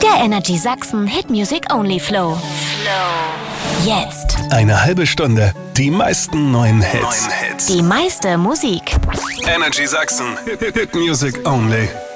Der Energy Sachsen Hit Music Only Flow. Jetzt. Eine halbe Stunde. Die meisten neuen Hits. Die meiste Musik. Energy Sachsen. Hit Music Only.